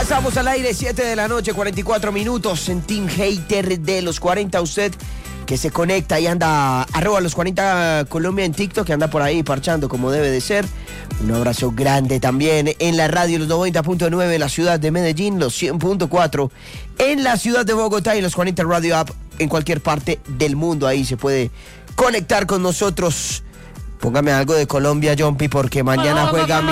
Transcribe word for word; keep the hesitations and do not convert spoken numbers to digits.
estamos al aire, siete de la noche, cuarenta y cuatro minutos en Team Hater de los cuarenta. Usted que se conecta y anda, arroba los cuarenta Colombia en TikTok, que anda por ahí parchando como debe de ser. Un abrazo grande también en la radio, los noventa punto nueve en la ciudad de Medellín, los cien punto cuatro en la ciudad de Bogotá y los cuarenta Radio App en cualquier parte del mundo. Ahí se puede conectar con nosotros. Póngame algo de Colombia, Jumpy, porque mañana juega mi